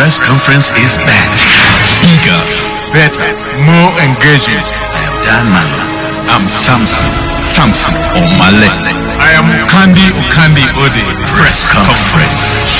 press conference is back. Bigger, better, more engaging. I am Dan Manu. I'm Samson Omale.